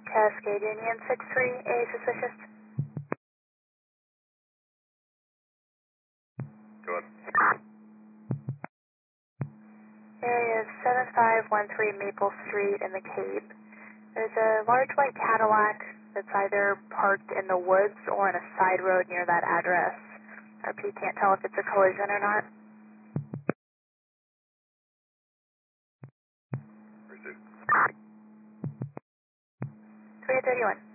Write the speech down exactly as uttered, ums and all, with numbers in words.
Cascade Union six three, A suspicious. Go ahead. Area seven five one three Maple Street in the Cape. There's a large white Cadillac that's either parked in the woods or on a side road near that address. R P can't tell if it's a collision or not. Pursuit. three thirty-one.